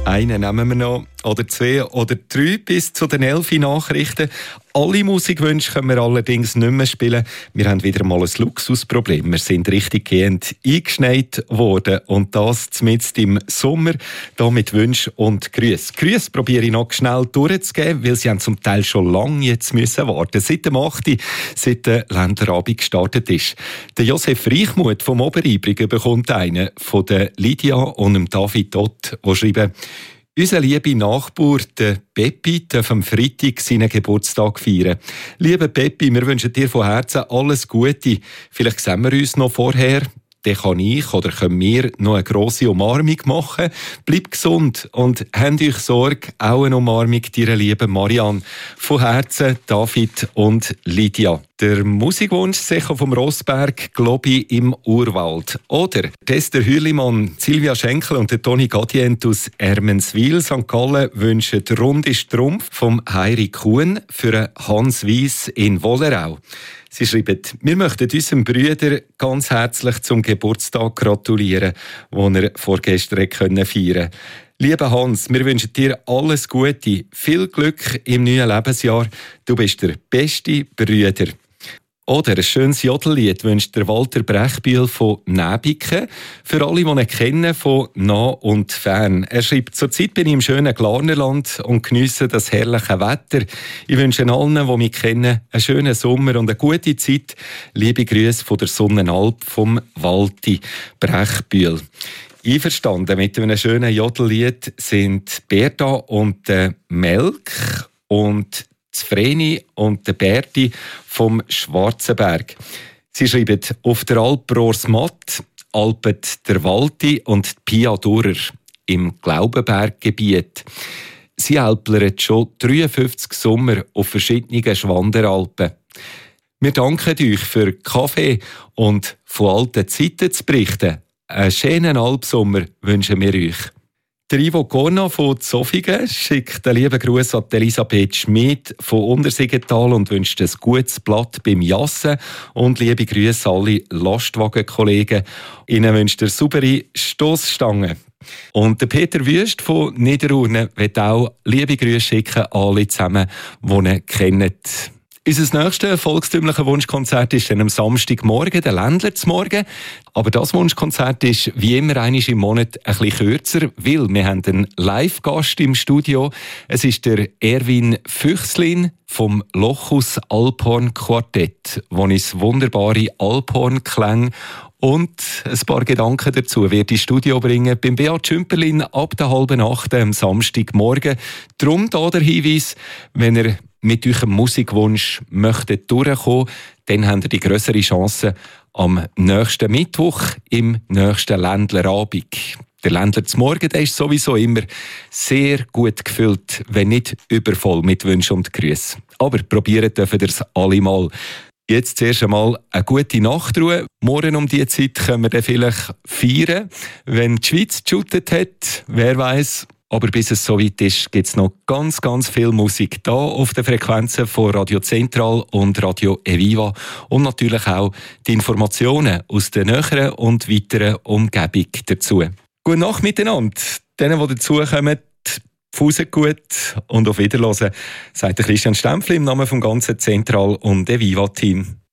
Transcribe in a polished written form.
Einen nehmen wir noch, oder zwei oder drei bis zu den 11 Nachrichten. Alle Musikwünsche können wir allerdings nicht mehr spielen. Wir haben wieder mal ein Luxusproblem. Wir sind richtig gehend eingeschneit worden. Und das mitten im Sommer, da mit Wünschen und Grüßen. Grüße probiere ich noch schnell durchzugeben, weil sie haben zum Teil schon lange jetzt müssen warten. Seit dem 8., seit der Länderabend gestartet ist. Der Josef Reichmuth vom Oberibringen bekommt einen von der Lydia und dem David Ott, die schreiben: Unser lieber Nachbar, der Peppi, darf am Freitag seinen Geburtstag feiern. Lieber Peppi, wir wünschen dir von Herzen alles Gute. Vielleicht sehen wir uns noch vorher. Dann kann ich oder können wir noch eine grosse Umarmung machen. Bleibt gesund und habt euch Sorge. Auch eine Umarmung deiner lieben Marianne. Von Herzen David und Lydia. Der Musikwunsch sicher vom Rossberg, Globi im Urwald. Oder Esther Hürlimann, Silvia Schenkel und der Toni Gadient aus Ermenswil, St. Gallen wünschen «Runde Strumpf» vom Heiri Kuhn für Hans Weiss in Wollerau. Sie schreiben: Wir möchten unserem Brüder ganz herzlich zum Geburtstag gratulieren, den er vorgestern feiern konnte. Lieber Hans, wir wünschen dir alles Gute, viel Glück im neuen Lebensjahr. Du bist der beste Brüder. Oder ein schönes Jodellied wünscht der Walter Brechbühl von Näbiken. Für alle, die ihn kennen, von nah und fern. Er schreibt: Zurzeit bin ich im schönen Glarnerland und geniesse das herrliche Wetter. Ich wünsche allen, die mich kennen, einen schönen Sommer und eine gute Zeit. Liebe Grüße von der Sonnenalp vom Walti Brechbühl. Einverstanden mit einem schönen Jodellied sind Berta und Melk und Vreni und der Berti vom Schwarzenberg. Sie schreiben: Auf der Alp Rorsmatt, Alpet der Walti und Pia Durer im Glaubenberggebiet. Sie alplern schon 53 Sommer auf verschiedenen Schwanderalpen. Wir danken euch für Kaffee und von alten Zeiten zu berichten. Einen schönen Alpsommer wünschen wir euch. Der Ivo Corna von Zofingen schickt einen lieben Gruß an Elisabeth Schmid von Untersiggenthal und wünscht ein gutes Blatt beim Jassen. Und liebe Grüße alle Lastwagenkollegen. Ihnen wünscht er saubere Stossstangen. Und der Peter Wüst von Niederurne wird auch liebe Grüße schicken an alle zusammen, die ihn kennen. Unser nächstes volkstümliches Wunschkonzert ist dann am Samstagmorgen, der Ländler zum Morgen. Aber das Wunschkonzert ist wie immer einmal im Monat ein bisschen kürzer, weil wir haben einen Live-Gast im Studio. Es ist der Erwin Füchslin vom Lochus Alphorn Quartett, der uns wunderbare Alphorn-Klänge und ein paar Gedanken dazu wird ins Studio bringen beim Beat Schümperlin ab der 7:30 am Samstagmorgen. Darum hier der Hinweis, wenn ihr mit eurem Musikwunsch möchtet durchkommen, dann habt ihr die grössere Chance am nächsten Mittwoch im nächsten Ländlerabend. Der Ländler zum Morgen, der ist sowieso immer sehr gut gefüllt, wenn nicht übervoll mit Wünschen und Grüßen. Aber probieren dürfen ihr es alle mal. Jetzt zuerst einmal eine gute Nachtruhe. Morgen um diese Zeit können wir dann vielleicht feiern, wenn die Schweiz geshootet hat. Wer weiß. Aber bis es soweit ist, gibt es noch ganz, ganz viel Musik hier auf den Frequenzen von Radio Zentral und Radio Eviva und natürlich auch die Informationen aus der näheren und weiteren Umgebung dazu. Gute Nacht miteinander. Denen, die dazukommen, Fuße gut und auf Wiederhören, sagt Christian Stempfli im Namen vom ganzen Zentral- und Eviva-Team.